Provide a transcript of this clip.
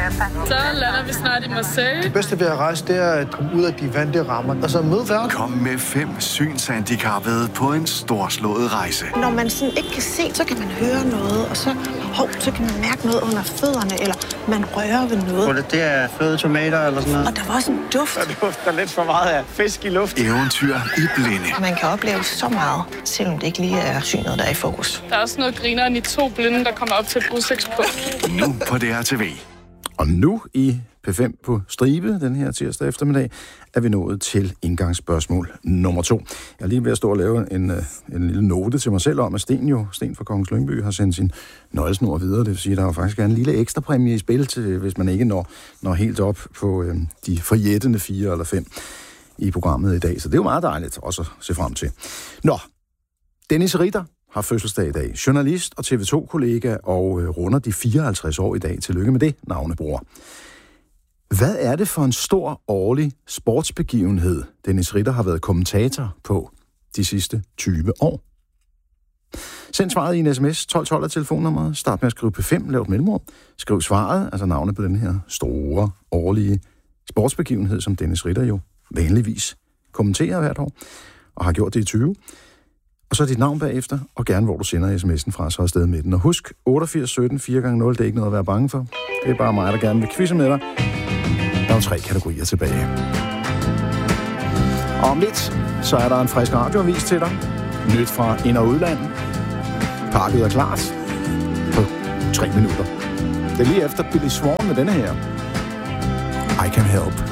Så lander vi snart i Marseille. Det bedste ved at rejse, det er at komme ud af de vante rammer. Og så møde verden. Kom med 5 synshandicappede på en storslået rejse. Når man sådan ikke kan se, så kan man høre noget, og så kan man mærke noget under fødderne, eller man rører ved noget. Det er fløde tomater eller sådan noget. Og der var også en duft. Der dufter lidt for meget af fisk i luft. Eventyr i blinde. Man kan opleve så meget, selvom det ikke lige er synet, der er i fokus. Der er også noget grineren i 2 blinde, der kommer op til et udsigtspunkt. Nu på DRTV. Og nu i P5 på stribe, den her tirsdag eftermiddag, er vi nået til indgangsspørgsmål nummer 2. Jeg er lige ved at stå og lave en lille note til mig selv om, at Sten fra Kongens Lyngby har sendt sin nøglesnor videre. Det vil sige, at der er faktisk en lille ekstra præmie i spil, til, hvis man ikke når helt op på de forjættende 4 eller 5 i programmet i dag. Så det er jo meget dejligt også at se frem til. Nå, Dennis Ritter har fødselsdag i dag. Journalist og TV2-kollega og runder de 54 år i dag. Tillykke med det, navnebror. Hvad er det for en stor årlig sportsbegivenhed, Dennis Ritter har været kommentator på de sidste 20 år? Send svaret i en sms, 1212 af telefonnummeret. Start med at skrive P5, lav et mellemrum. Skriv svaret, altså navnet på den her store årlige sportsbegivenhed, som Dennis Ritter jo vanligvis kommenterer hvert år, og har gjort det i 20. Og så dit navn bagefter, og gerne hvor du sender sms'en fra, så afsted med den. Og husk, 8817 4x0, det er ikke noget at være bange for. Det er bare mig, der gerne vil quizze med dig. Der er 3 kategorier tilbage. Og om lidt, så er der en frisk radioavis til dig. Nyt fra ind- og udland. Pakket er klart på 3 minutter. Det er lige efter Billy Swan med denne her. I Can Help.